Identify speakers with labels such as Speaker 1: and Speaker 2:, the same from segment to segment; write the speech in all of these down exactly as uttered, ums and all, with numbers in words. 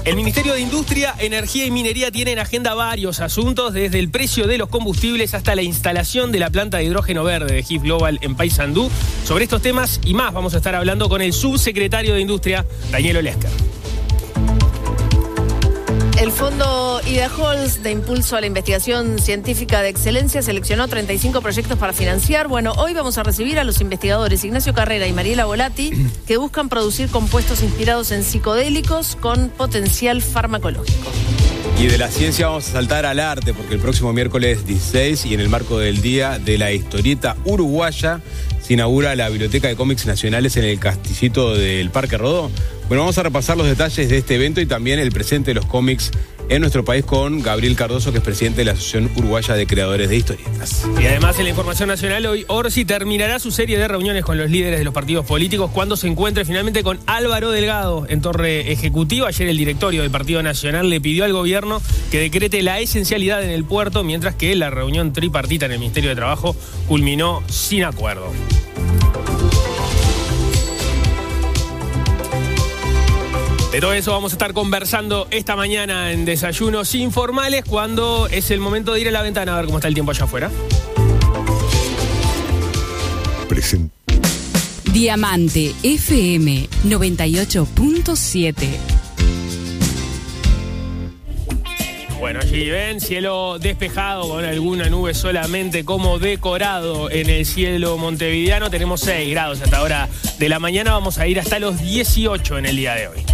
Speaker 1: El Ministerio de Industria, Energía y Minería tiene en agenda varios asuntos, desde el precio de los combustibles hasta la instalación de la planta de hidrógeno verde de G I F Global en Paysandú. Sobre estos temas y más vamos a estar hablando con el subsecretario de Industria, Daniel Olesker.
Speaker 2: El Fondo Ideaholz de Impulso a la Investigación Científica de Excelencia seleccionó treinta y cinco proyectos para financiar. Bueno, hoy vamos a recibir a los investigadores Ignacio Carrera y Mariela Volati, que buscan producir compuestos inspirados en psicodélicos con potencial farmacológico.
Speaker 3: Y de la ciencia vamos a saltar al arte, porque el próximo miércoles dieciséis, y en el marco del Día de la Historieta Uruguaya, se inaugura la Biblioteca de Cómics Nacionales en el Castillito del Parque Rodó. Bueno, vamos a repasar los detalles de este evento y también el presente de los cómics en nuestro país con Gabriel Cardoso, que es presidente de la Asociación Uruguaya de Creadores de Historietas.
Speaker 1: Y además, en la información nacional, hoy Orsi terminará su serie de reuniones con los líderes de los partidos políticos cuando se encuentre finalmente con Álvaro Delgado en Torre Ejecutiva. Ayer el directorio del Partido Nacional le pidió al gobierno que decrete la esencialidad en el puerto, mientras que la reunión tripartita en el Ministerio de Trabajo culminó sin acuerdo. De todo eso vamos a estar conversando esta mañana en Desayunos Informales, cuando es el momento de ir a la ventana a ver cómo está el tiempo allá afuera.
Speaker 4: Present.
Speaker 5: Diamante F M noventa y ocho punto siete.
Speaker 1: Bueno, allí ven, cielo despejado con alguna nube solamente como decorado en el cielo montevideano. Tenemos seis grados hasta ahora de la mañana, vamos a ir hasta los dieciocho en el día de hoy.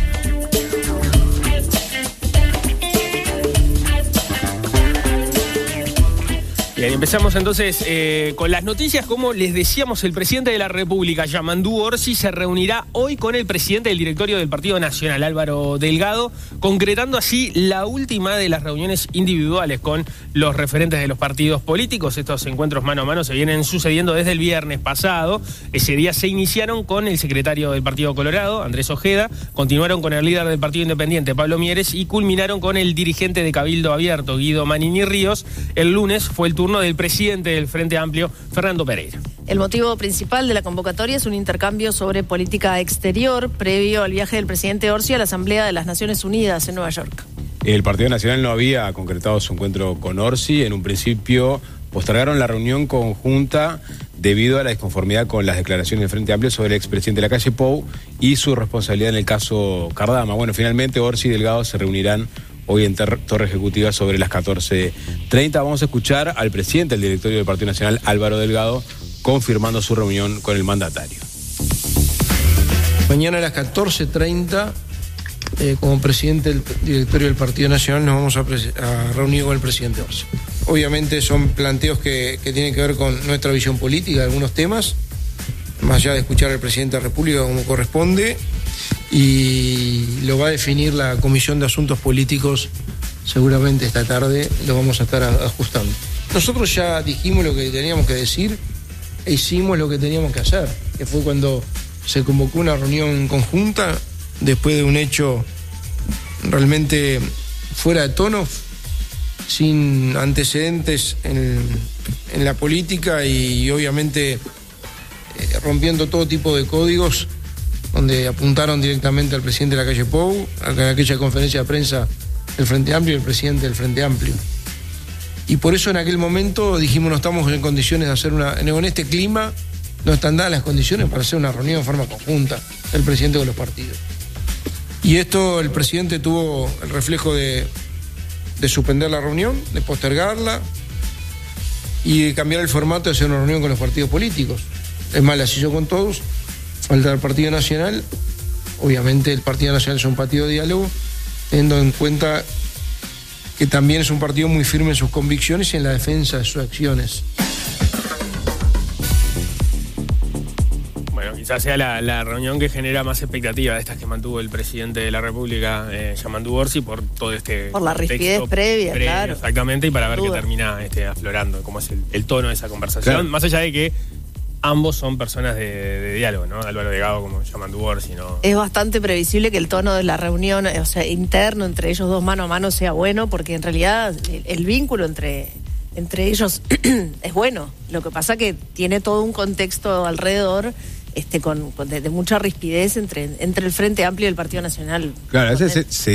Speaker 1: Bien, empezamos entonces eh, con las noticias. Como les decíamos, el presidente de la República, Yamandú Orsi, se reunirá hoy con el presidente del directorio del Partido Nacional, Álvaro Delgado, concretando así la última de las reuniones individuales con los referentes de los partidos políticos. Estos encuentros mano a mano se vienen sucediendo desde el viernes pasado. Ese día se iniciaron con el secretario del Partido Colorado, Andrés Ojeda, continuaron con el líder del Partido Independiente, Pablo Mieres, y culminaron con el dirigente de Cabildo Abierto, Guido Manini Ríos. El lunes fue el turno del presidente del Frente Amplio, Fernando Pereira.
Speaker 2: El motivo principal de la convocatoria es un intercambio sobre política exterior previo al viaje del presidente Orsi a la Asamblea de las Naciones Unidas en Nueva York.
Speaker 3: El Partido Nacional no había concretado su encuentro con Orsi. En un principio postergaron la reunión conjunta debido a la disconformidad con las declaraciones del Frente Amplio sobre el expresidente de la calle Pou y su responsabilidad en el caso Cardama. Bueno, finalmente Orsi y Delgado se reunirán hoy en ter- Torre Ejecutiva sobre las catorce treinta. Vamos a escuchar al presidente del directorio del Partido Nacional, Álvaro Delgado, confirmando su reunión con el mandatario.
Speaker 6: Mañana a las catorce treinta, eh, como presidente del directorio del Partido Nacional, nos vamos a, pre- a reunir con el presidente Orsi. Obviamente son planteos que, que tienen que ver con nuestra visión política de algunos temas, más allá de escuchar al presidente de la República como corresponde, y lo va a definir la Comisión de Asuntos Políticos seguramente esta tarde, lo vamos a estar ajustando. Nosotros ya dijimos lo que teníamos que decir e hicimos lo que teníamos que hacer, que fue cuando se convocó una reunión conjunta después de un hecho realmente fuera de tono, sin antecedentes en, en la política y obviamente eh, rompiendo todo tipo de códigos, donde apuntaron directamente al presidente de la calle Pou, en aquella conferencia de prensa del Frente Amplio y el presidente del Frente Amplio. Y por eso en aquel momento dijimos no estamos en condiciones de hacer una... En este clima no están dadas las condiciones para hacer una reunión de forma conjunta del presidente con los partidos. Y esto el presidente tuvo el reflejo de, de suspender la reunión, de postergarla y de cambiar el formato de hacer una reunión con los partidos políticos. Es más, la hizo con todos. Falta el Partido Nacional. Obviamente el Partido Nacional es un partido de diálogo, teniendo en cuenta que también es un partido muy firme en sus convicciones y en la defensa de sus acciones.
Speaker 1: Bueno, quizás sea la, la reunión que genera más expectativa de estas que mantuvo el presidente de la República, eh, Yamandú Orsi, por todo este...
Speaker 2: Por la rispidez previa,
Speaker 1: previo,
Speaker 2: claro.
Speaker 1: Exactamente, y para ver
Speaker 2: Duda.
Speaker 1: qué termina este, aflorando, cómo es el, el tono de esa conversación.
Speaker 3: Claro.
Speaker 1: Más allá de que ambos son personas de, de diálogo, ¿no? Álvaro Delgado como Yamandú Orsi, ¿no?
Speaker 2: Es bastante previsible que el tono de la reunión, o sea, interno entre ellos dos mano a mano sea bueno, porque en realidad el, el vínculo entre, entre ellos es bueno. Lo que pasa que tiene todo un contexto alrededor este, con, con de, de mucha rispidez entre, entre el Frente Amplio y el Partido Nacional.
Speaker 3: Claro, ese se, se